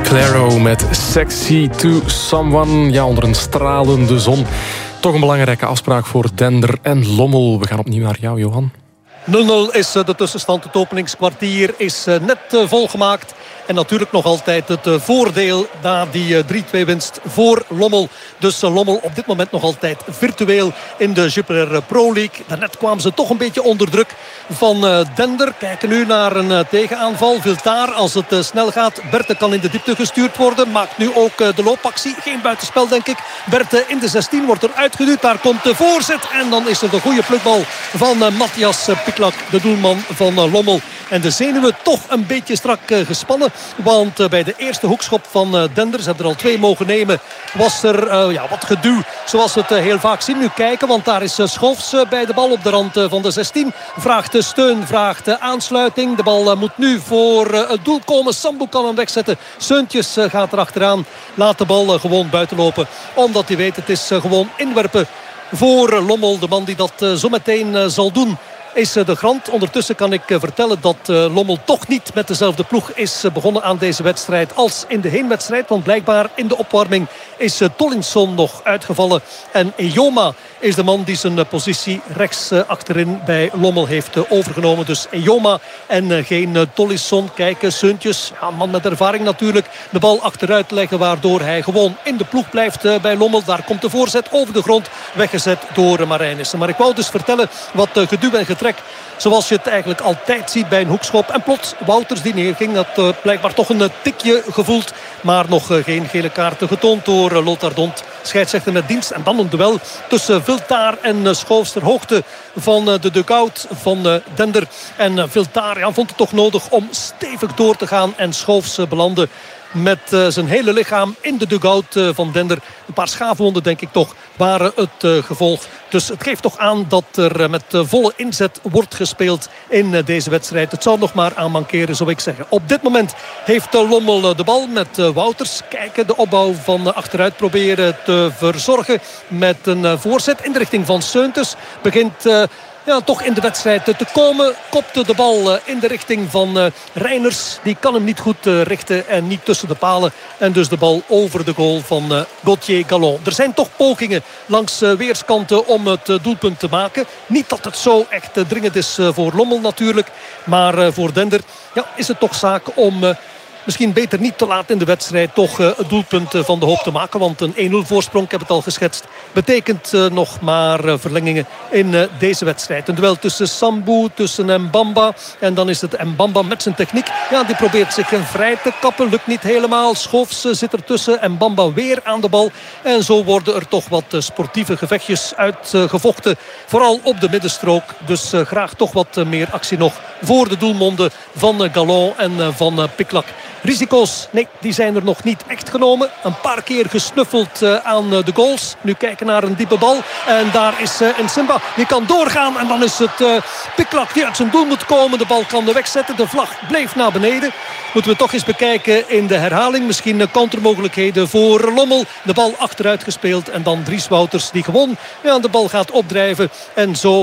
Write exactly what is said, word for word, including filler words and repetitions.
Claro met Sexy to Someone. Ja, onder een stralende zon. Toch een belangrijke afspraak voor Dender en Lommel. We gaan opnieuw naar jou, Johan. nul nul is de tussenstand. Het openingskwartier is net volgemaakt. En natuurlijk nog altijd het voordeel na die drie-twee winst voor Lommel. Dus Lommel op dit moment nog altijd virtueel in de Jupiler Pro League. Daarnet kwamen ze toch een beetje onder druk van Dender. Kijken nu naar een tegenaanval. Viltaar als het snel gaat. Berthe kan in de diepte gestuurd worden. Maakt nu ook de loopactie. Geen buitenspel denk ik. Berthe in de zestien wordt er uitgeduwd. Daar komt de voorzet. En dan is er de goede plukbal van Matthias Piklak. De doelman van Lommel. En de zenuwen toch een beetje strak gespannen. Want bij de eerste hoekschop van Dender, ze hebben er al twee mogen nemen, was er uh, ja, wat geduw. Zoals we het uh, heel vaak zien. Nu kijken, want daar is uh, Schoofs uh, bij de bal op de rand uh, van de zestien. Vraagt uh, steun, vraagt uh, aansluiting. De bal uh, moet nu voor uh, het doel komen. Sambu kan hem wegzetten. Seuntjes uh, gaat er achteraan. Laat de bal uh, gewoon buiten lopen. Omdat hij weet, het is uh, gewoon inwerpen voor uh, Lommel. De man die dat uh, zo meteen uh, zal doen is de Grant. Ondertussen kan ik vertellen dat Lommel toch niet met dezelfde ploeg is begonnen aan deze wedstrijd als in de heenwedstrijd. Want blijkbaar in de opwarming is Tollinson nog uitgevallen. En Eyoma is de man die zijn positie rechts achterin bij Lommel heeft overgenomen. Dus Eyoma en geen Tollinson. Kijken, Seuntjes, ja, man met ervaring natuurlijk. De bal achteruit leggen waardoor hij gewoon in de ploeg blijft bij Lommel. Daar komt de voorzet over de grond. Weggezet door Marijnissen. Maar ik wou dus vertellen wat geduw en getrek, zoals je het eigenlijk altijd ziet bij een hoekschop. En plots Wouters die neerging. Dat uh, blijkbaar toch een uh, tikje gevoeld. Maar nog uh, geen gele kaarten getoond door uh, Lothar Dont. Scheidsrechter met dienst. En dan een duel tussen Viltaar en uh, Schoofs ter hoogte van uh, de dugout van uh, Dender. En uh, Viltaar ja, vond het toch nodig om stevig door te gaan. En Schoofs uh, belandde met uh, zijn hele lichaam in de dugout uh, van Dender. Een paar schaafwonden denk ik toch waren het uh, gevolg. Dus het geeft toch aan dat er uh, met uh, volle inzet wordt gespeeld in uh, deze wedstrijd. Het zou nog maar aan mankeren, zou ik zeggen. Op dit moment heeft uh, Lommel uh, de bal met uh, Wouters. Kijken, de opbouw van uh, achteruit proberen te verzorgen met een uh, voorzet in de richting van Seuntjes. Begint Uh, Ja, toch in de wedstrijd te komen. Kopte de bal in de richting van uh, Reiners. Die kan hem niet goed uh, richten en niet tussen de palen. En dus de bal over de goal van uh, Gauthier Gallon. Er zijn toch pogingen langs uh, weerskanten om het uh, doelpunt te maken. Niet dat het zo echt uh, dringend is uh, voor Lommel natuurlijk. Maar uh, voor Dender ja, is het toch zaak om Uh, misschien beter niet te laat in de wedstrijd toch uh, het doelpunt uh, van de hoop te maken. Want een één nul voorsprong, ik heb het al geschetst, betekent uh, nog maar uh, verlengingen in uh, deze wedstrijd. Een duel tussen Sambu, tussen Mbamba. En dan is het Mbamba met zijn techniek. Ja, die probeert zich vrij te kappen. Lukt niet helemaal. Schoofs uh, zit ertussen. Mbamba weer aan de bal. En zo worden er toch wat uh, sportieve gevechtjes uitgevochten. Uh, Vooral op de middenstrook. Dus uh, graag toch wat uh, meer actie nog voor de doelmonden van uh, Gallon en uh, van uh, Piklak. Risico's, nee, die zijn er nog niet echt genomen. Een paar keer gesnuffeld uh, aan uh, de goals. Nu kijken naar een diepe bal. En daar is uh, Nsimba. Die kan doorgaan. En dan is het uh, Piklak die uit zijn doel moet komen. De bal kan de wegzetten. De vlag bleef naar beneden. Moeten we toch eens bekijken in de herhaling. Misschien uh, countermogelijkheden voor Lommel. De bal achteruit gespeeld. En dan Dries Wouters die gewoon ja, de bal gaat opdrijven. En zo